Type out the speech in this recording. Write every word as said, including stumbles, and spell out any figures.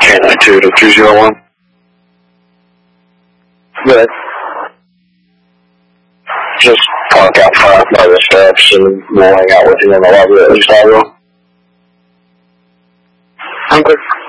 K nine two to three zero one. Good. Just park out front by the steps and we'll hang out with you in the lobby at least, I will. I'm good.